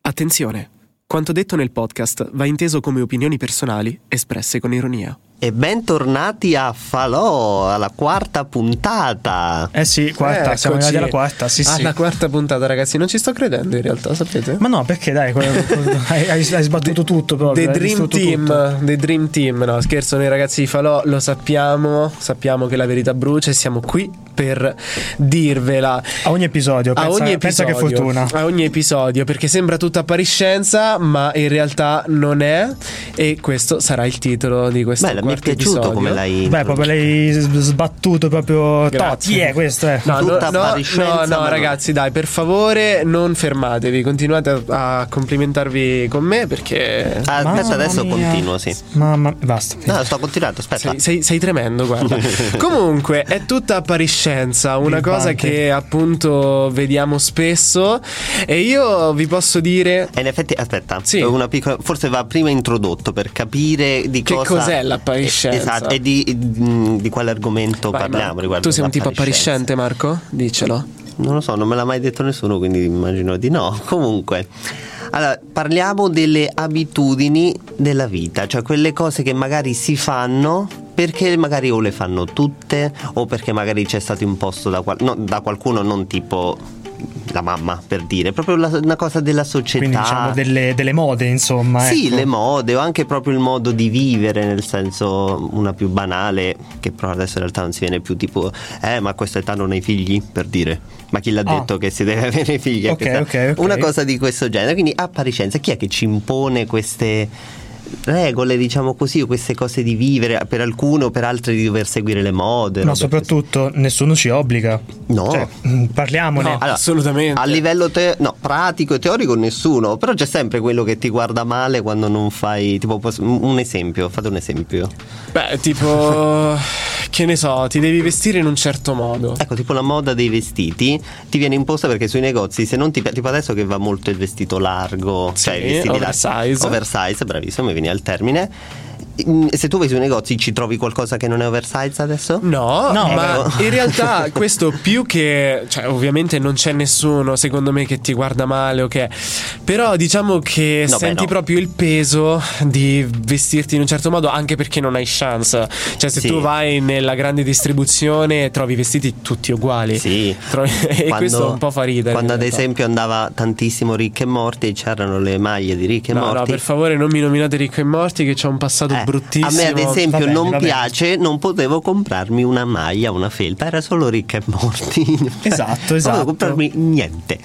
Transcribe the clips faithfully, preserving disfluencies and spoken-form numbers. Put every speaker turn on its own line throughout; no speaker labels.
Attenzione! Quanto detto nel podcast va inteso come opinioni personali espresse con ironia.
E bentornati a Falò, alla quarta puntata.
Eh sì, quarta,
eh,
siamo arrivati alla quarta, sì sì.
Alla quarta puntata, ragazzi, non ci sto credendo in realtà, sapete?
Ma no, perché dai, hai, hai sbattuto tutto proprio.
The Dream Team, tutto. The Dream Team, no scherzo, noi ragazzi di Falò lo sappiamo, sappiamo che la verità brucia e siamo qui per dirvela.
A ogni episodio, pensa,
a ogni episodio,
pensa che fortuna.
A ogni episodio, perché sembra tutta appariscenza, ma in realtà non è, e questo sarà il titolo di questo
Beh, mi è piaciuto
episodio.
Come l'hai
Beh, proprio l'hai sbattuto proprio. Chi è questo? È
no,
tutta
no,
appariscenza,
no, no, ragazzi, dai, per favore, non fermatevi, continuate a, a complimentarvi con me perché.
Ah, aspetta, adesso
mia.
continuo, sì.
Mamma, basta.
No, sto continuando, aspetta.
Sei, sei, sei tremendo, guarda. Comunque, è tutta appariscenza, una
Birbante.
cosa che appunto vediamo spesso. E io vi posso dire.
E in effetti, aspetta,
Sì.
una piccola, forse va prima introdotto per capire di
Che
cosa.
cos'è l'appariscenza?
Esatto, e di, di, di quale argomento
Vai,
parliamo
Marco.
riguardo
Tu sei un tipo
l'appariscenza.
appariscente, Marco? Dicelo.
Non lo so, non me l'ha mai detto nessuno, quindi immagino di no. Comunque, allora, parliamo delle abitudini della vita, cioè quelle cose che magari si fanno perché magari o le fanno tutte o perché magari c'è stato imposto da, qual- no, da qualcuno, non tipo la mamma, per dire, proprio la, una cosa della società.
Quindi diciamo delle, delle mode, insomma.
Sì,
ecco.
le mode o anche proprio il modo di vivere, nel senso, una più banale, che però adesso in realtà non si viene più tipo eh ma a questa età non hai figli, per dire. Ma chi l'ha
Ah.
detto che si deve avere figli?
Ok,
questa-
ok, ok.
Una cosa di questo genere. Quindi appariscenza, chi è che ci impone queste regole, diciamo così, o queste cose di vivere, per alcune o per altre di dover seguire le mode?
Ma
robe
soprattutto nessuno ci obbliga.
No.
Cioè, mh, parliamone.
No. Assolutamente.
A livello te- no, pratico e teorico nessuno, però c'è sempre quello che ti guarda male quando non fai, tipo, pos- un esempio, fate un esempio.
Beh, tipo, che ne so, ti devi vestire in un certo modo.
Ecco, tipo la moda dei vestiti ti viene imposta perché sui negozi, se non ti pi- tipo adesso che va molto il vestito largo,
Sì,
cioè i vestiti
oversize.
larghi, oversize, bravissimo, mi viene al termine. Mm, Se tu vai sui negozi ci trovi qualcosa che non è oversize adesso?
No,
No,
ma
ecco.
in realtà questo più che, cioè, ovviamente non c'è nessuno secondo me che ti guarda male, ok, però diciamo che
No, beh,
senti
no.
proprio il peso di vestirti in un certo modo, anche perché non hai chance. Cioè, se
Sì.
tu vai nella grande distribuzione trovi vestiti tutti uguali.
Sì.
Trovi- e
Quando-
questo un po' fa ridere.
Quando
in
ad
realtà.
esempio andava tantissimo Rick e Morty e c'erano le maglie di Rick e
No,
Morty.
no, per favore non mi nominate Ricco e Morti, che c'è un passato
Eh,
bruttissimo.
a me ad esempio
Va bene,
non
va bene.
piace, non potevo comprarmi una maglia, una felpa, era solo Rick e Morty.
Esatto,
Non
esatto.
potevo comprarmi niente.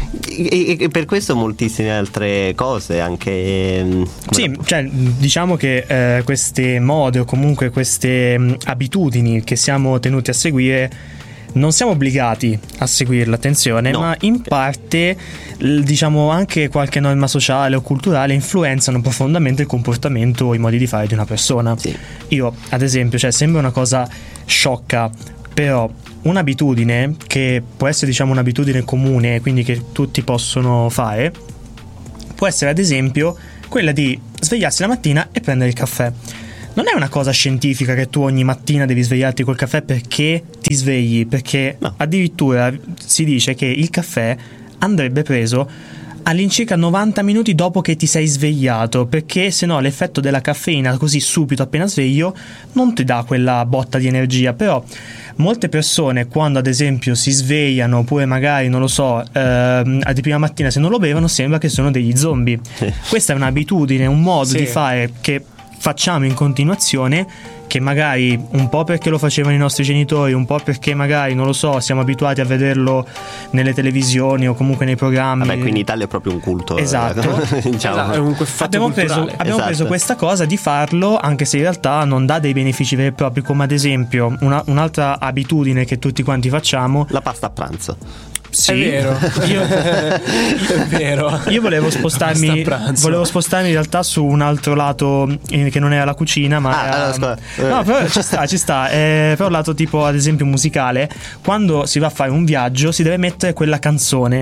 E, e per questo moltissime altre cose, anche ehm,
Sì, cioè diciamo che eh, queste mode o comunque queste mh, abitudini che siamo tenuti a seguire non siamo obbligati a seguirle, attenzione,
No.
ma in parte l- diciamo anche qualche norma sociale o culturale influenzano profondamente il comportamento o i modi di fare di una persona.
Sì.
Io, ad esempio, cioè sembra una cosa sciocca, però un'abitudine che può essere diciamo un'abitudine comune, quindi che tutti possono fare, può essere ad esempio quella di svegliarsi la mattina e prendere il caffè. Non è una cosa scientifica che tu ogni mattina devi svegliarti col caffè perché ti svegli, perché
No.
addirittura si dice che il caffè andrebbe preso all'incirca novanta minuti dopo che ti sei svegliato, perché se no l'effetto della caffeina così subito appena sveglio non ti dà quella botta di energia. Però molte persone, quando ad esempio si svegliano oppure magari non lo so ehm, di prima mattina, se non lo bevono sembra che sono degli zombie. Questa è un'abitudine, un modo
Sì.
di fare che facciamo in continuazione, che magari un po' perché lo facevano i nostri genitori, un po' perché magari non lo so siamo abituati a vederlo nelle televisioni o comunque nei programmi.
Vabbè, qui in Italia è proprio un culto.
Esatto.
diciamo.
Esatto, è un fatto
abbiamo preso,
culturale.
abbiamo
Esatto.
preso questa cosa di farlo, anche se in realtà non dà dei benefici veri e propri, come ad esempio una, un'altra abitudine che tutti quanti facciamo.
La pasta a pranzo.
Sì,
È vero.
io,
È vero.
io volevo spostarmi
Basta pranzo.
volevo spostarmi in realtà su un altro lato eh, che non era la cucina, ma
Ah,
era-
allora, scusa.
no, però ci sta, ci sta eh, però il lato tipo ad esempio musicale, quando si va a fare un viaggio si deve mettere quella canzone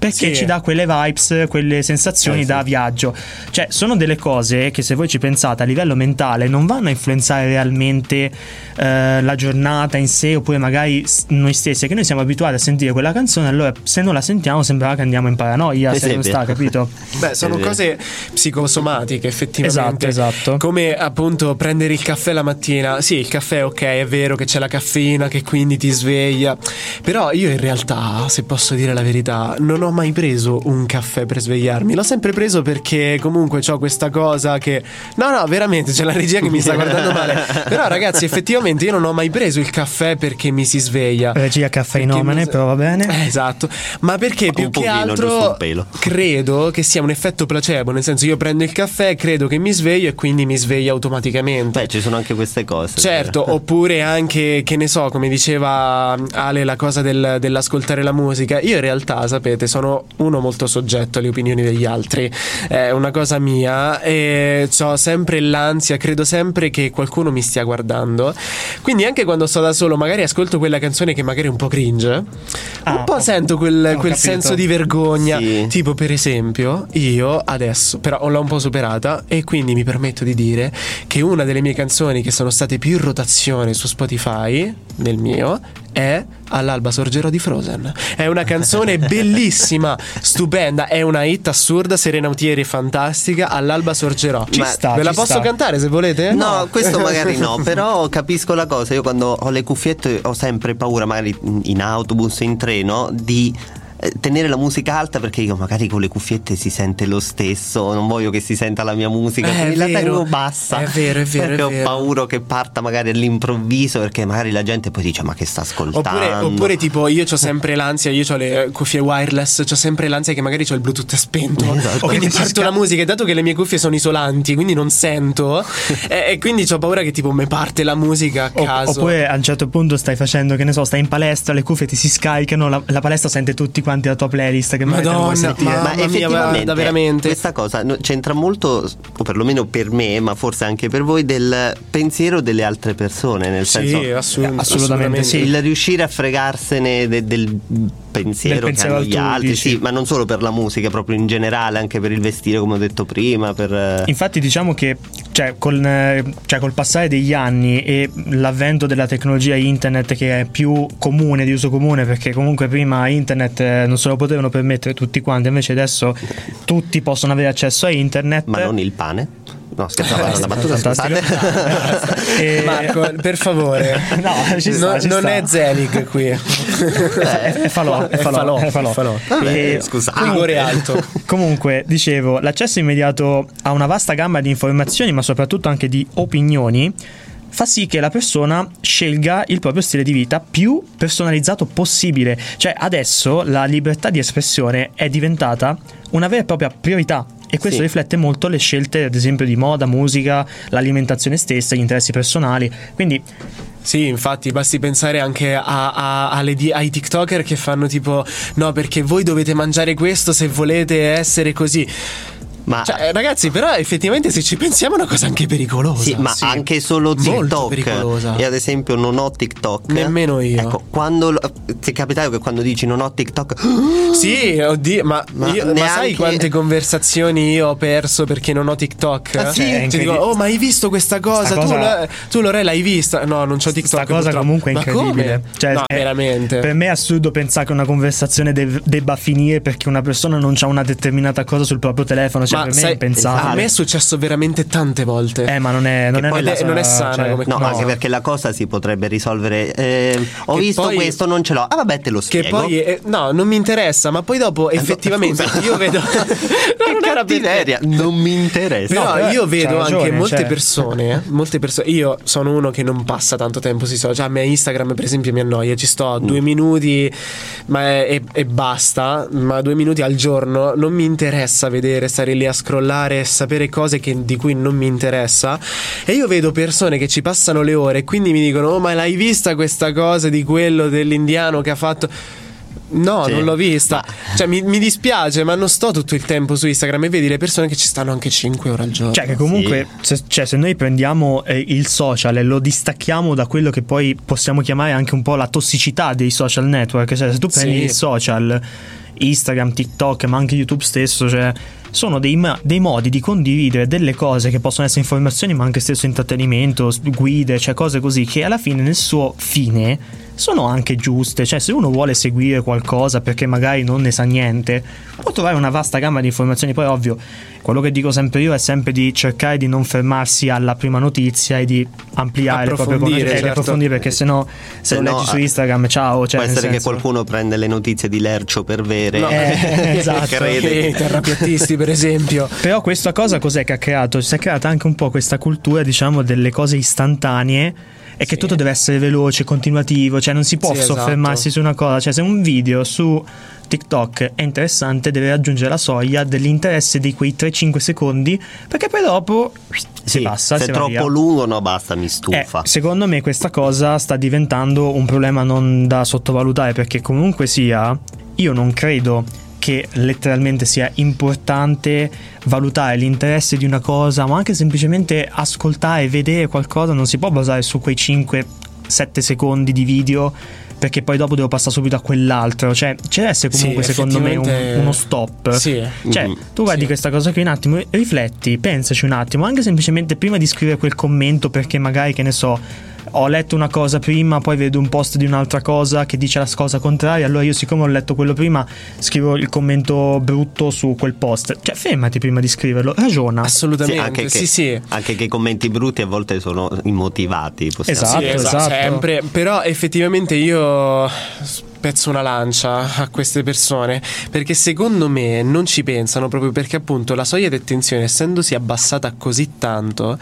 perché
sì.
ci dà quelle vibes, quelle sensazioni
eh, sì.
da viaggio. Cioè sono delle cose che, se voi ci pensate a livello mentale, non vanno a influenzare realmente eh, la giornata in sé, oppure magari noi stessi, che noi siamo abituati a sentire quella canzone, allora se non la sentiamo sembra che andiamo in paranoia, se non sta, capito?
Beh, sono cose psicosomatiche effettivamente.
Esatto, esatto.
Come appunto prendere il caffè la mattina. Sì, il caffè, ok, è vero che c'è la caffeina che quindi ti sveglia, però io in realtà, se posso dire la verità, non ho mai preso un caffè per svegliarmi. L'ho sempre preso perché comunque c'ho questa cosa che no no veramente c'è la regia che mi sta guardando male. Però ragazzi, effettivamente io non ho mai preso il caffè perché mi si sveglia.
Regia caffeinomane,
mi...
però va bene.
Eh, esatto. Ma perché più
un
che
pochino, giusto
altro
un pelo.
credo che sia un effetto placebo, nel senso, io prendo il caffè, credo che mi sveglio e quindi mi sveglio automaticamente.
Beh, ci sono anche queste cose.
Certo, oppure anche, che ne so, come diceva Ale, la cosa del, dell'ascoltare la musica. Io in realtà, sapete, sono uno molto soggetto alle opinioni degli altri, è una cosa mia, e ho sempre l'ansia, credo sempre che qualcuno mi stia guardando, quindi anche quando sto da solo magari ascolto quella canzone che magari è un po' cringe,
Ah,
un po'
ho-
sento quel,
ho
quel
capito.
senso di vergogna.
Sì.
Tipo, per esempio, io adesso però l'ho un po' superata e quindi mi permetto di dire che una delle mie canzoni che sono state più in rotazione su Spotify, nel mio, è All'alba sorgerò di Frozen. È una canzone bellissima, stupenda, è una hit assurda, Serena Autieri fantastica, All'alba sorgerò.
Ci
Ma
sta,
ve la
ci
posso
sta.
cantare se volete?
No, questo magari no, però capisco la cosa. Io quando ho le cuffiette ho sempre paura, magari in autobus, in treno, di eh, tenere la musica alta, perché io magari con le cuffiette si sente lo stesso, non voglio che si senta la mia musica,
Eh,
quindi
è
la
vero.
tengo bassa.
È vero, è vero,
perché
è
ho
vero.
paura che parta magari all'improvviso, perché magari la gente poi dice ma che sta ascoltando.
Oppure, oppure tipo io c'ho sempre l'ansia, io c'ho le cuffie wireless, c'ho sempre l'ansia che magari c'ho il Bluetooth spento,
Esatto.
quindi
O che
parto
si
la musica, e dato che le mie cuffie sono isolanti, quindi non sento, e, e quindi c'ho paura che tipo mi parte la musica a
O-
caso.
Oppure a un certo punto stai facendo, che ne so, stai in palestra, le cuffie ti si scaricano, la, la palestra sente tutti quanti la tua playlist che magari te non vuoi
Madonna,
sentire.
ma-
Ma
Mamma mia,
effettivamente
guarda, veramente.
questa cosa no, c'entra molto, o perlomeno per me, ma forse anche per voi, del pensiero delle altre persone, nel
sì,
senso
assolut-
assolutamente sì.
il riuscire a fregarsene de- del pensiero,
Del pensiero
che hanno gli
altrui,
altri,
dici.
sì, ma non solo per la musica, proprio in generale, anche per il vestire, come ho detto prima, per eh,
Infatti diciamo che cioè, col, eh, cioè, col passare degli anni e l'avvento della tecnologia internet, che è più comune, di uso comune, perché comunque prima internet eh, non se lo potevano permettere tutti quanti, invece adesso tutti possono avere accesso a internet.
ma non il pane. No, scherzavo, era una battuta,
Fantastico.
scusate.
E-
Marco, per favore.
No, ci sta,
No,
ci
non
sta.
è Zelig qui.
È falò, è falò, è falò.
è falò.
Vabbè,
E-
scusate.
Rigore alto.
Comunque, dicevo, l'accesso immediato a una vasta gamma di informazioni, ma soprattutto anche di opinioni, fa sì che la persona scelga il proprio stile di vita più personalizzato possibile. Cioè, adesso la libertà di espressione è diventata una vera e propria priorità. E questo
Sì.
riflette molto le scelte, ad esempio, di moda, musica, l'alimentazione stessa, gli interessi personali. Quindi
Sì, infatti basti pensare anche a, a- alle di- ai TikToker che fanno tipo no, perché voi dovete mangiare questo se volete essere così.
Ma
Cioè, ragazzi, però effettivamente se ci pensiamo è una cosa anche pericolosa.
sì, ma anche solo
Molto
TikTok.
pericolosa.
E ad esempio non ho TikTok.
Nemmeno io.
Ecco, quando lo- ti è capitato che quando dici non ho TikTok
Sì, oddio, ma,
Ma
io- ma sai
neanche-
quante conversazioni io ho perso perché non ho TikTok?
Ah, sì?
È
Ti dico,
incredibile.
oh, ma hai visto questa cosa?
Sta
Tu,
cosa-
la- tu Lore l'hai vista? No, non c'ho TikTok.
Sta cosa
purtroppo.
comunque è
Ma
incredibile.
come?
Cioè,
no,
è-
veramente.
Per me è assurdo pensare che una conversazione dev- debba finire perché una persona non c'ha una determinata cosa sul proprio telefono. Cioè,
Ma
per me
sai-
è impensabile.
A me è successo veramente tante volte.
Eh, ma non è, non
Che
è,
poi
una
la-
cosa-
non è sana
cioè,
come
No,
No.
anche perché la cosa si potrebbe risolvere. eh, ho
Che
visto
poi-
questo, non ce l'ho. Ah, vabbè, te lo
Che
spiego.
poi, eh, no, non mi interessa, ma poi dopo effettivamente
scusa.
io vedo. No,
Che
non era per te.
cattiveria, non mi interessa.
Però
No, però
io
c'ha
vedo
ragione,
anche molte
cioè.
persone, molte persone. Io sono uno che non passa tanto tempo sui social. A me Instagram, per esempio, mi annoia. Ci sto due minuti, ma è- e, e basta. Ma due minuti al giorno non mi interessa vedere, stare lì a scrollare e sapere cose che, di cui non mi interessa. E io vedo persone che ci passano le ore e quindi mi dicono: oh, ma l'hai vista questa cosa di quello dell'indiano che ha fatto? No,
Sì.
non l'ho vista. Cioè, mi, mi dispiace, ma non sto tutto il tempo su Instagram e vedi le persone che ci stanno anche cinque ore al giorno.
Cioè, che comunque, se, cioè, se noi prendiamo eh, il social e lo distacchiamo da quello che poi possiamo chiamare anche un po' la tossicità dei social network, cioè se tu prendi
Sì.
il social Instagram, TikTok, ma anche YouTube stesso, cioè sono dei, dei modi di condividere delle cose che possono essere informazioni ma anche stesso intrattenimento, guide, cioè cose così che alla fine nel suo fine sono anche giuste. Cioè se uno vuole seguire qualcosa perché magari non ne sa niente, può trovare una vasta gamma di informazioni. Poi ovvio, quello che dico sempre io è sempre di cercare di non fermarsi alla prima notizia e di ampliare le proprie conoscenze, certo. E di approfondire, perché sennò se, se lo no, leggi su Instagram, ciao, cioè,
può essere
senso...
che qualcuno prende le notizie di Lercio per vere,
no,
eh, esatto,
crede. I terrapiattisti per esempio.
Però questa cosa cos'è che ha creato? Si è creata anche un po' questa cultura, diciamo, delle cose istantanee, e che sì. tutto deve essere veloce, continuativo, cioè non si può sì, soffermarsi esatto. su una cosa. Cioè se un video su TikTok è interessante, deve raggiungere la soglia dell'interesse di quei tre cinque secondi, perché poi dopo
sì,
si passa,
se
si
è troppo
via.
lungo no basta, mi stufa.
Eh, secondo me questa cosa sta diventando un problema non da sottovalutare, perché comunque sia, io non credo che letteralmente sia importante valutare l'interesse di una cosa, ma anche semplicemente ascoltare, vedere qualcosa. Non si può basare su quei cinque sette secondi di video, perché poi dopo devo passare subito a quell'altro. Cioè c'è deve essere comunque sì, secondo me un, uno stop.
Sì.
Cioè
mm-hmm.
tu guardi
sì.
questa cosa qui un attimo, rifletti, pensaci un attimo, anche semplicemente prima di scrivere quel commento, perché magari, che ne so, ho letto una cosa prima, poi vedo un post di un'altra cosa che dice la cosa contraria, allora io, siccome ho letto quello prima, scrivo il commento brutto su quel post. Cioè fermati prima di scriverlo, ragiona.
Assolutamente,
sì, anche, che,
sì, sì.
anche che i commenti brutti a volte sono immotivati,
esatto,
sì, esatto,
esatto.
sempre. Però effettivamente io spezzo una lancia a queste persone, perché secondo me non ci pensano, proprio perché appunto la soglia di attenzione essendosi abbassata così tanto,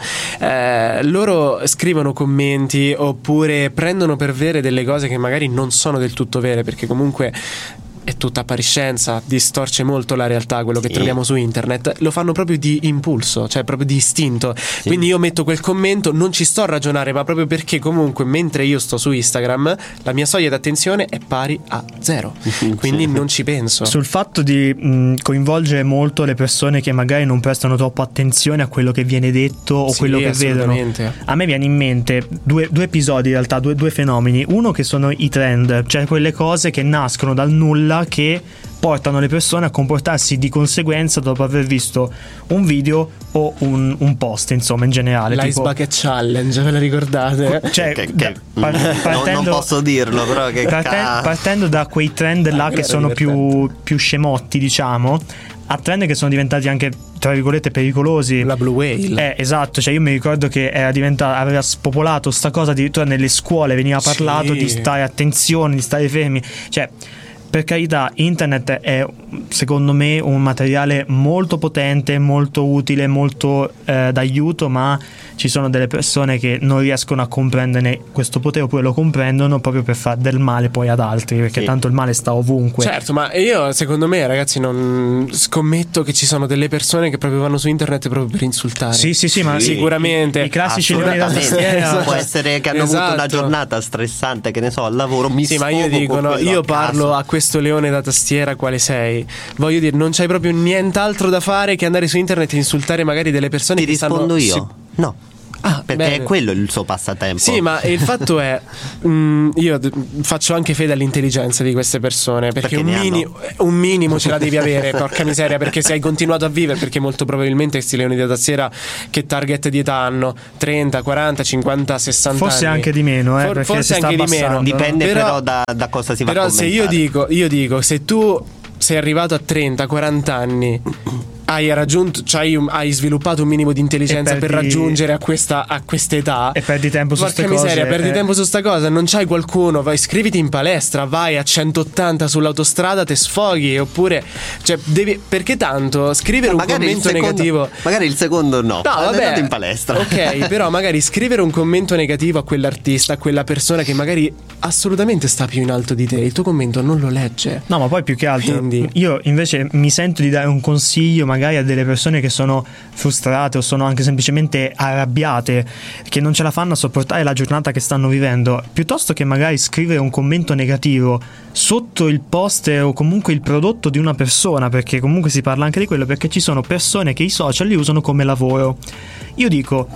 eh, loro scrivono commenti oppure prendono per vere delle cose che magari non sono del tutto vere, perché comunque è tutta appariscenza, distorce molto la realtà, quello che sì. troviamo su internet. Lo fanno proprio di impulso, cioè proprio di istinto. Sì. Quindi io metto quel commento, non ci sto a ragionare, ma proprio perché comunque mentre io sto su Instagram la mia soglia d'attenzione è pari a zero. Quindi sì. non ci penso.
Sul fatto di mh, coinvolgere molto le persone che magari non prestano troppo attenzione a quello che viene detto o
sì,
quello che vedono, a me viene in mente due, due episodi in realtà, due, due fenomeni. Uno che sono i trend, cioè quelle cose che nascono dal nulla, che portano le persone a comportarsi di conseguenza dopo aver visto un video o un, un post, insomma, in generale.
L'Ice
tipo,
Bucket Challenge, ve la ricordate?
Cioè,
che, che,
par- partendo,
non, non posso dirlo, però che
parten-
ca-
partendo da quei trend là
ah,
che sono più, più scemotti, diciamo, a trend che sono diventati anche, tra virgolette, pericolosi.
La Blue Whale.
Eh, esatto, cioè io mi ricordo che era diventata, aveva spopolato sta cosa, addirittura nelle scuole veniva parlato sì. di stare attenzione, di stare fermi. Cioè, per carità, internet è secondo me un materiale molto potente, molto utile, molto eh, d'aiuto, ma ci sono delle persone che non riescono a comprenderne questo potere, oppure lo comprendono proprio per fare del male poi ad altri, perché sì. tanto il male sta ovunque.
Certo, ma io secondo me, ragazzi, non scommetto che ci sono delle persone che proprio vanno su internet proprio per insultare.
Sì, sì, sì, ma
sicuramente
i, i classici leoni da tastiera.
Può essere che hanno esatto. avuto una giornata stressante, che ne so, al lavoro, mi
sì, ma io dico, no, io parlo a questo leone da tastiera quale sei. Voglio dire, non c'hai proprio nient'altro da fare che andare su internet e insultare magari delle persone.
Ti
che
rispondo
stanno...
io?
Sì.
No. Ah, perché bene. È quello il suo passatempo.
Sì, ma il fatto è mh, io d- faccio anche fede all'intelligenza di queste persone, perché, perché un, mini- un minimo ce la devi avere, porca miseria, perché se hai continuato a vivere, perché molto probabilmente questi leoni da tastiera che target di età hanno? trenta, quaranta, cinquanta, sessanta
forse
anni.
Anche di meno, eh,
For- forse anche di meno.
Dipende
però,
però da, da cosa si va
però
a commentare.
Però se io dico, io dico se tu sei arrivato a trenta, quaranta anni, hai raggiunto, cioè hai sviluppato un minimo di intelligenza perdi, per raggiungere a questa a quest'età,
e perdi tempo su queste
cose. Porca miseria, perdi
eh.
tempo su sta cosa. Non c'hai qualcuno, vai, iscriviti in palestra, vai a centottanta sull'autostrada, te sfoghi. Oppure, cioè, devi, perché tanto scrivere
no,
un commento
secondo,
negativo.
Magari il secondo no.
No, vabbè,
in palestra.
Ok, però magari scrivere un commento negativo a quell'artista, a quella persona che magari assolutamente sta più in alto di te, il tuo commento non lo legge.
No, ma poi più che altro,
quindi,
io invece mi sento di dare un consiglio magari a delle persone che sono frustrate o sono anche semplicemente arrabbiate, che non ce la fanno a sopportare la giornata che stanno vivendo. Piuttosto che magari scrivere un commento negativo sotto il poster o comunque il prodotto di una persona, perché comunque si parla anche di quello, perché ci sono persone che i social li usano come lavoro. Io dico,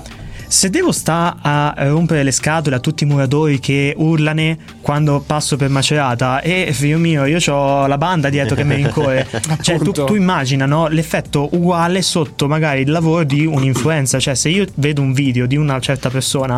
se devo sta a rompere le scatole a tutti i muratori che urlano quando passo per Macerata, e figlio mio, io ho la banda dietro che mi rincorre. Cioè tu, tu immagina, no, l'effetto uguale sotto magari il lavoro di un influencer. Cioè se io vedo un video di una certa persona,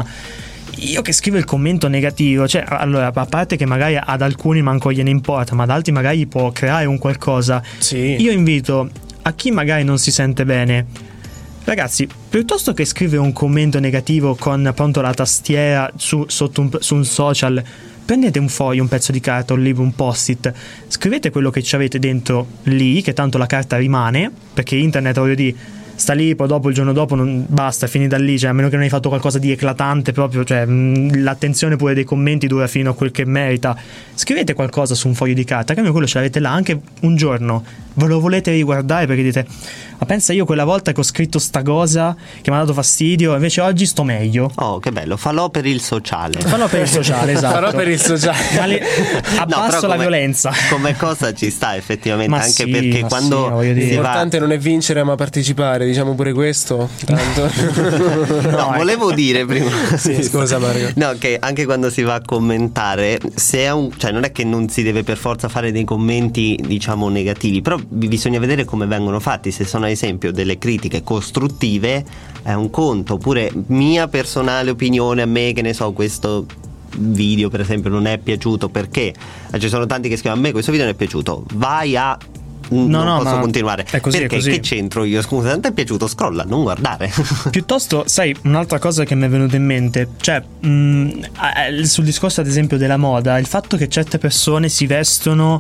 io che scrivo il commento negativo, cioè allora, a parte che magari ad alcuni manco gliene importa, ma ad altri magari può creare un qualcosa.
Sì.
Io invito a chi magari non si sente bene, ragazzi, piuttosto che scrivere un commento negativo con appunto la tastiera su, sotto un, su un social, prendete un foglio, un pezzo di carta, un libro, un post-it, scrivete quello che ci avete dentro lì, che tanto la carta rimane, perché internet, voglio dire, sta lì, poi dopo il giorno dopo non basta, è finita lì, cioè a meno che non hai fatto qualcosa di eclatante proprio, cioè mh, l'attenzione pure dei commenti dura fino a quel che merita. Scrivete qualcosa su un foglio di carta, che quello ce l'avete là anche un giorno, ve lo volete riguardare perché dite: ma pensa, io quella volta che ho scritto sta cosa che mi ha dato fastidio, invece oggi sto meglio.
Oh, che bello, falò per il sociale.
Falò per il sociale, esatto.
Farò per il sociale.
Le... abbasso
no,
la
come,
violenza.
Come cosa ci sta effettivamente,
ma
anche
sì,
perché
ma
quando
sì,
si
l'importante
va...
non è vincere ma partecipare, diciamo pure questo. Tanto.
no, no, volevo dire prima.
Sì, scusa Mario.
No, che anche quando si va a commentare, se è un, cioè non è che non si deve per forza fare dei commenti, diciamo, negativi, però bisogna vedere come vengono fatti. Se sono ad esempio delle critiche costruttive è un conto, oppure mia personale opinione, a me che ne so, questo video per esempio non è piaciuto perché ci sono tanti che scrivono: a me questo video non è piaciuto, vai a
No,
non
no,
posso
ma
continuare
è così,
perché
è così.
Che c'entro io? Scusa, non ti è piaciuto? Scrolla, non guardare.
Piuttosto, sai, un'altra cosa che mi è venuta in mente, cioè mh, sul discorso ad esempio della moda, il fatto che certe persone si vestono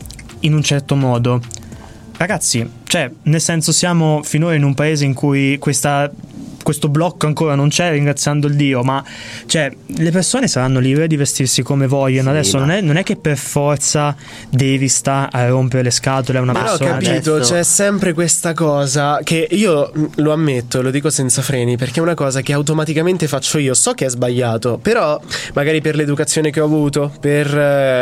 in un certo modo. Ragazzi, cioè, nel senso, siamo finora in un paese in cui questa questo blocco ancora non c'è, ringraziando il Dio, ma cioè le persone saranno libere di vestirsi come vogliono. Sì, adesso ma... non, è, non è che per forza devi stare a rompere le scatole a una
però
persona.
Però ho capito,
adesso...
c'è sempre questa cosa che io lo ammetto, lo dico senza freni, perché è una cosa che automaticamente faccio io. So che è sbagliato, però magari per l'educazione che ho avuto, per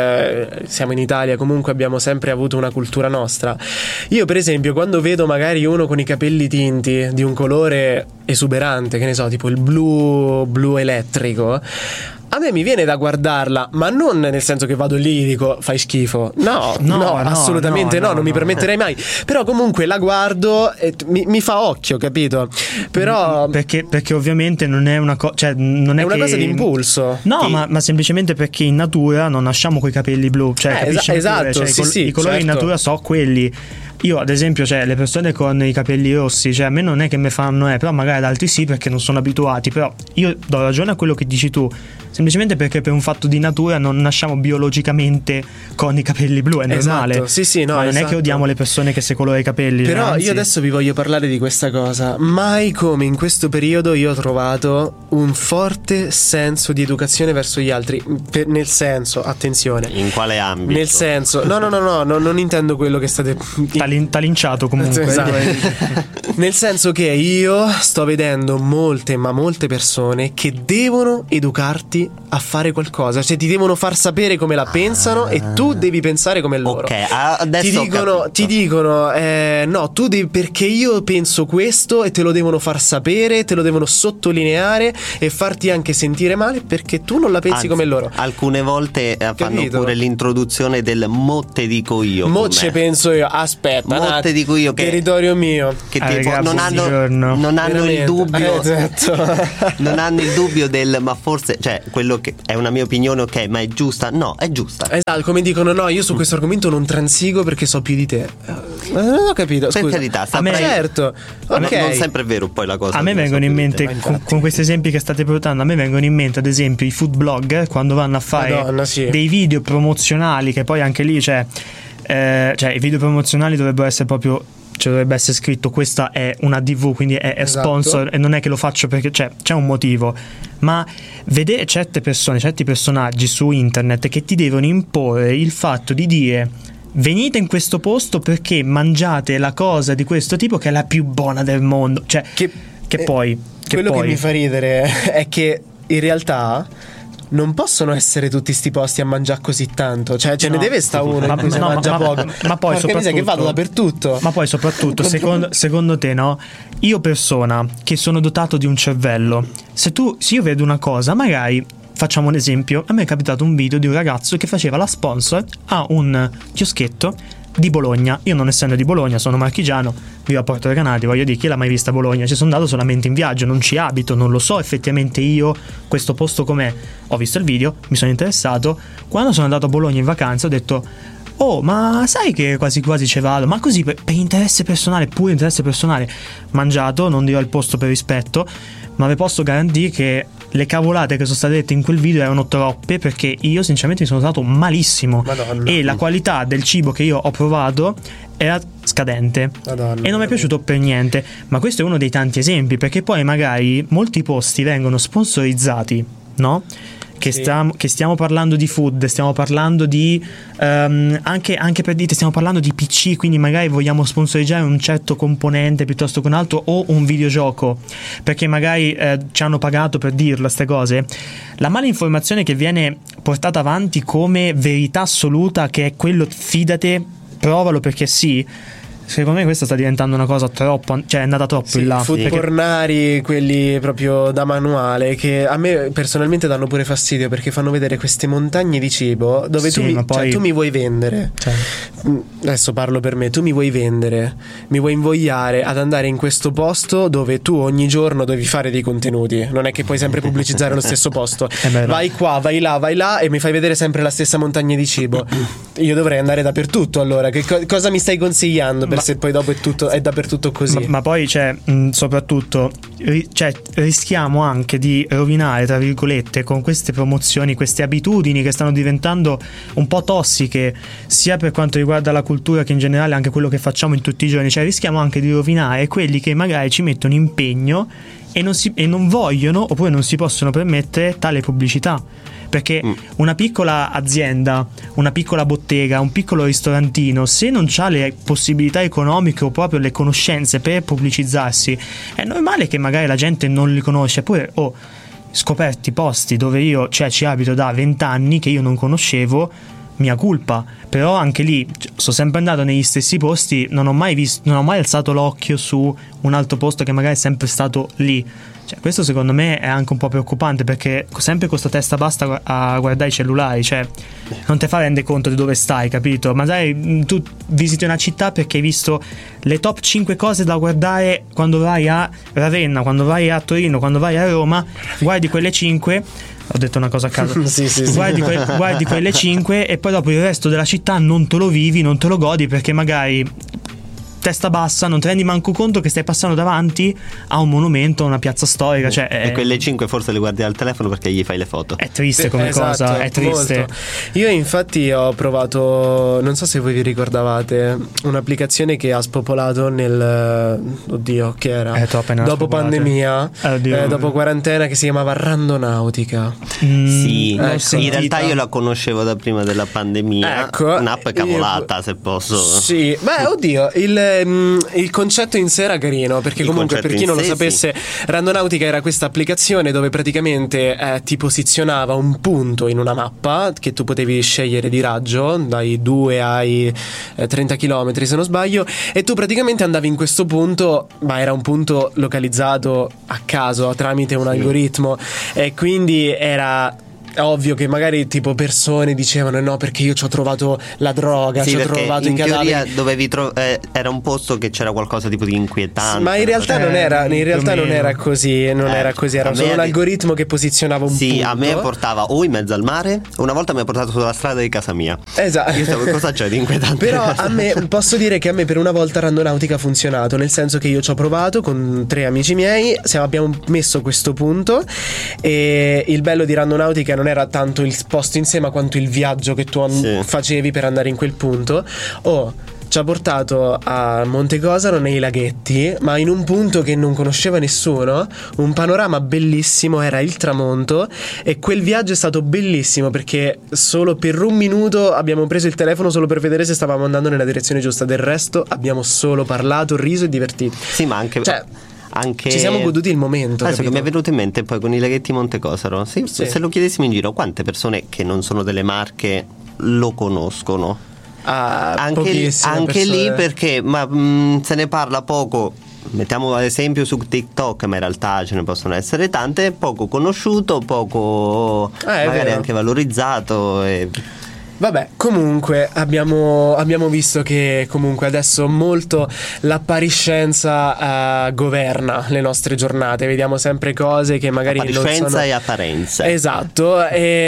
eh, siamo in Italia, comunque abbiamo sempre avuto una cultura nostra. Io per esempio quando vedo magari uno con i capelli tinti di un colore esuberante, che ne so, tipo il blu blu elettrico, a me mi viene da guardarla, ma non nel senso che vado lì e dico fai schifo. No, no, no, no assolutamente no, no, no, non no, mi permetterei mai. Però comunque la guardo e mi, mi fa occhio, capito? Però
perché, perché ovviamente non è una cosa, cioè non è,
è una
che...
cosa di impulso.
No,
Ti...
ma, ma semplicemente perché in natura non nasciamo coi capelli blu, cioè
eh,
capisci?
Esatto,
cioè,
sì,
i, col-
sì,
i colori
certo.
in natura so quelli. Io ad esempio, cioè le persone con i capelli rossi, cioè a me non è che mi fanno eh, però magari ad altri sì, perché non sono abituati. Però io do ragione a quello che dici tu, semplicemente perché per un fatto di natura non nasciamo biologicamente con i capelli blu, è normale.
Esatto, sì, sì, no,
ma non
esatto.
è che odiamo le persone che si colora i capelli.
Però
anzi.
io adesso vi voglio parlare di questa cosa. Mai come in questo periodo io ho trovato un forte senso di educazione verso gli altri. Per, nel senso, attenzione.
In quale ambito?
Nel senso, no, no, no, no, no non intendo quello che state.
T'ha, t'ha linciato comunque.
Esatto. Nel senso che io sto vedendo molte, ma molte persone che devono educarti a fare qualcosa, cioè ti devono far sapere come la pensano ah. e tu devi pensare come loro.
Ok, adesso
ti dicono, ti dicono eh, no, tu devi, perché io penso questo, e te lo devono far sapere, te lo devono sottolineare e farti anche sentire male perché tu non la pensi
Anzi,
come loro.
Alcune volte eh, fanno
Capito?
pure l'introduzione del mo te dico io.
Mo ce penso io, aspetta,
mo te dico io che
territorio mio.
Che
ah,
tipo,
ragazzi,
non hanno, non hanno il dubbio,
eh, esatto.
non hanno il dubbio del ma forse, cioè quello che è una mia opinione, ok, ma è giusta? No, è giusta.
Esatto, come dicono no, io su questo argomento non transigo perché so più di te. Ma non ho capito.
Per
scusa.
carità,
a me,
certo.
Ok.
Non
sempre è vero poi la cosa.
A me vengono in mente
te,
con, con questi esempi che state portando, a me vengono in mente ad esempio i food blogger quando vanno a fare
Madonna, sì.
dei video promozionali, che poi anche lì c'è eh, cioè i video promozionali dovrebbero essere proprio, cioè dovrebbe essere scritto questa è una D V, quindi è, è
esatto.
sponsor, e non è che lo faccio perché cioè, c'è un motivo. Ma vedere certe persone, certi personaggi su internet che ti devono imporre il fatto di dire venite in questo posto perché mangiate la cosa di questo tipo che è la più buona del mondo, cioè che, che
eh,
poi che
quello
poi...
che mi fa ridere è che in realtà non possono essere tutti sti posti a mangiare così tanto, cioè ce
No.
ne deve sta uno
Ma-
in cui si
no,
mangia
ma-
poco.
ma poi
Porca miseria, che vado
soprattutto-
dappertutto.
Ma poi soprattutto, secondo, secondo te, no? Io persona che sono dotato di un cervello, se tu, se io vedo una cosa, magari facciamo un esempio, a me è capitato un video di un ragazzo che faceva la sponsor a un chioschetto di Bologna. Io non essendo di Bologna, sono marchigiano, vivo a Porto Recanati, voglio dire, chi l'ha mai vista a Bologna? Ci sono andato solamente in viaggio, non ci abito, non lo so effettivamente io questo posto com'è. Ho visto il video, mi sono interessato, quando sono andato a Bologna in vacanza ho detto: oh, ma sai che quasi quasi ci vado? Ma così per, per interesse personale, pure interesse personale. Mangiato, non dirò il posto per rispetto, ma vi posso garantire che le cavolate che sono state dette in quel video erano troppe, perché io sinceramente mi sono stato malissimo.
Madonna.
E la qualità del cibo che io ho provato era scadente.
Madonna.
E non mi è piaciuto per niente. Ma questo è uno dei tanti esempi, perché poi magari molti posti vengono sponsorizzati, no? Che,
Sì.
stiamo, che stiamo parlando di food, stiamo parlando di ehm, anche, anche per dite, stiamo parlando di P C, quindi magari vogliamo sponsorizzare un certo componente piuttosto che un altro, o un videogioco, perché magari eh, ci hanno pagato per dirlo queste cose. La mala informazione che viene portata avanti come verità assoluta, che è quello fidate, provalo perché sì. Secondo me questa sta diventando una cosa troppo, cioè è andata troppo
Sì,
in là.
food
Perché-
pornari, quelli proprio da manuale, che a me personalmente danno pure fastidio, perché fanno vedere queste montagne di cibo dove
Sì,
tu, mi,
ma poi-
cioè, tu mi vuoi vendere.
cioè,
Mm, Adesso parlo per me, tu mi vuoi vendere, mi vuoi invogliare ad andare in questo posto dove tu ogni giorno devi fare dei contenuti. Non è che puoi sempre pubblicizzare lo stesso posto.
Eh beh, no.
Vai qua, vai là, vai là e mi fai vedere sempre la stessa montagna di cibo. Io dovrei andare dappertutto, allora. Che co- cosa mi stai consigliando per
Ma-
se poi dopo è tutto è dappertutto così?
Ma, ma poi c'è, mh, soprattutto, ri- cioè, rischiamo anche di rovinare, tra virgolette, con queste promozioni, queste abitudini che stanno diventando un po' tossiche, sia per quanto riguarda la cultura che in generale anche quello che facciamo in tutti i giorni. Cioè rischiamo anche di rovinare quelli che magari ci mettono impegno e non, si, e non vogliono, oppure non si possono permettere tale pubblicità. Perché
Mm.
una piccola azienda, una piccola bottega, un piccolo ristorantino, se non ha le possibilità economiche o proprio le conoscenze per pubblicizzarsi, è normale che magari la gente non li conosce. Pure ho scoperti posti dove io, cioè, ci abito da vent'anni, che io non conoscevo, mia colpa. Però anche lì sono sempre andato negli stessi posti, non ho mai visto, non ho mai alzato l'occhio su un altro posto che magari è sempre stato lì. Cioè, questo secondo me è anche un po' preoccupante, perché sempre con sta testa basta a guardare i cellulari, cioè non te fa rende conto di dove stai, capito? Magari mh, tu visiti una città perché hai visto le top cinque cose da guardare quando vai a Ravenna, quando vai a Torino, quando vai a Roma, guardi quelle cinque. Ho detto una cosa a caso.
Sì, sì, sì.
Guardi, que- guardi quelle cinque e poi dopo il resto della città non te lo vivi, non te lo godi, perché magari testa bassa, non ti rendi manco conto che stai passando davanti a un monumento, a una piazza storica. Cioè, è,
E quelle cinque forse le guardi al telefono perché gli fai le foto.
è triste come
Esatto,
cosa, è triste.
molto. Io infatti ho provato, non so se voi vi ricordavate, un'applicazione che ha spopolato nel, oddio, che era?
Eh, troppo ne ha
dopo
spopolate.
pandemia,
Eh, oddio.
eh, dopo quarantena, che si chiamava Randonautica.
Mm,
Sì,
l'ho
ecco.
sentita.
in realtà io la conoscevo da prima della pandemia.
Ecco,
Un'app cavolata, se posso.
Sì, beh, oddio, il, mm, il concetto in sé era carino, perché
Il
comunque, per chi
concetto
non
in
lo
sé,
sapesse, Randonautica era questa applicazione dove praticamente eh, ti posizionava un punto in una mappa che tu potevi scegliere di raggio, dai due ai eh, trenta chilometri se non sbaglio, e tu praticamente andavi in questo punto, ma era un punto localizzato a caso tramite un algoritmo, e quindi era ovvio che magari tipo persone dicevano no, perché io ci ho trovato la droga,
Sì,
ci ho
perché
trovato
in
i cadaveri.
teoria dovevi tro- eh, era un posto che c'era qualcosa tipo di inquietante.
Ma in realtà non era, in realtà
più o
non
meno.
era così, non
Eh,
era così, era
a me
solo un
ade-
algoritmo che posizionava un
Sì,
punto.
a me portava o in mezzo al mare, una volta mi ha portato sulla strada di casa mia.
Esatto.
Io stavo, cosa c'è di inquietante?
Però a me posso dire che a me per una volta Randonautica ha funzionato, nel senso che io ci ho provato con tre amici miei, siamo- abbiamo messo questo punto, e il bello di Randonautica non era tanto il posto in sé, ma quanto il viaggio che tu an-
Sì.
facevi per andare in quel punto. Oh, ci ha portato a Montegosaro nei laghetti, ma in un punto che non conosceva nessuno, un panorama bellissimo, era il tramonto, e quel viaggio è stato bellissimo perché solo per un minuto abbiamo preso il telefono solo per vedere se stavamo andando nella direzione giusta, del resto abbiamo solo parlato, riso e divertito.
Sì, ma anche
Cioè,
anche
ci siamo goduti il momento.
Adesso
capito?
che mi è venuto in mente poi con i laghetti Montecosaro, sì,
Sì.
se lo chiedessimo in giro, quante persone che non sono delle marche lo conoscono?
Ah,
Anche,
pochissime
anche lì
persone.
perché ma, mh, se ne parla poco. Mettiamo ad esempio su TikTok, ma in realtà ce ne possono essere tante, poco conosciuto, poco
Ah, è
magari
vero.
anche valorizzato e...
Vabbè, comunque abbiamo, abbiamo visto che comunque adesso molto l'appariscenza eh, governa le nostre giornate, vediamo sempre cose che magari non
appariscenza
sono...
e apparenza.
Esatto,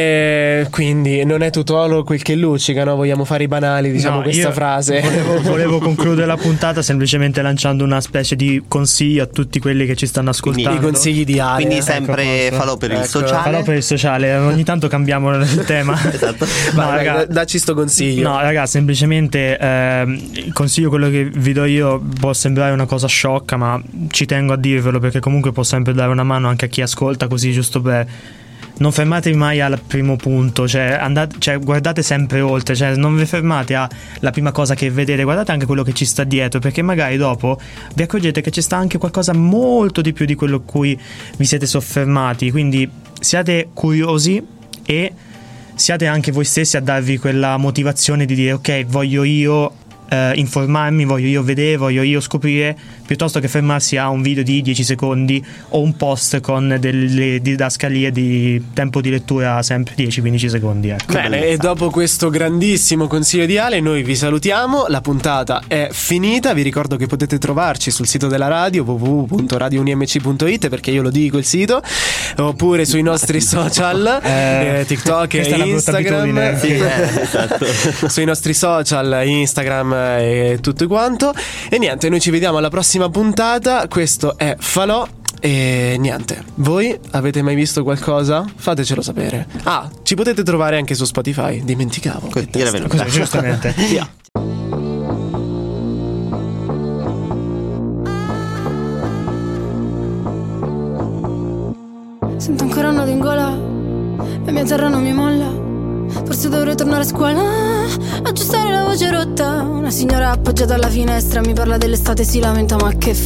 e quindi non è tutto oro quel che luccica, no? Vogliamo fare i banali, diciamo
No,
questa
io
frase.
Volevo, volevo concludere la puntata semplicemente lanciando una specie di consiglio a tutti quelli che ci stanno ascoltando.
I consigli di Ale.
Quindi sempre
Ecco,
falò per il
ecco.
sociale.
Farò per il sociale, ogni tanto cambiamo il tema.
Esatto.
No,
Vai,
raga,
vai, dacci sto consiglio.
No, raga, semplicemente ehm, il consiglio, quello che vi do io, può sembrare una cosa sciocca, ma ci tengo a dirvelo perché comunque può sempre dare una mano anche a chi ascolta, così giusto per... Non fermatevi mai al primo punto, cioè, andate, cioè guardate sempre oltre, cioè non vi fermate alla prima cosa che vedete, guardate anche quello che ci sta dietro, perché magari dopo vi accorgete che ci sta anche qualcosa molto di più di quello a cui vi siete soffermati, quindi siate curiosi e siate anche voi stessi a darvi quella motivazione di dire ok, voglio io eh, informarmi, voglio io vedere, voglio io scoprire, piuttosto che fermarsi a un video di dieci secondi o un post con delle didascalie di tempo di lettura sempre dieci quindici secondi, ecco.
Bene, e dopo questo grandissimo consiglio di Ale noi vi salutiamo, la puntata è finita, vi ricordo che potete trovarci sul sito della radio w w w punto radio unimc punto it, perché io lo dico il sito, oppure sui nostri social
Eh,
eh, TikTok
questa è
e
una brutta
Instagram.
abitudine.
Sì, eh, esatto.
Sui nostri social, Instagram e tutto quanto. E niente, noi ci vediamo alla prossima puntata. Questo è Falò. E niente, voi avete mai visto qualcosa? Fatecelo sapere. Ah, ci potete trovare anche su Spotify. Dimenticavo.
Così,
Che
era
testa.
venuta.
Così, giustamente.
Via.
Sento ancora un nodo in gola, la mia terra non mi molla. Forse dovrei tornare a scuola, aggiustare la voce rotta. Una signora appoggiata alla finestra mi parla dell'estate, si lamenta, ma che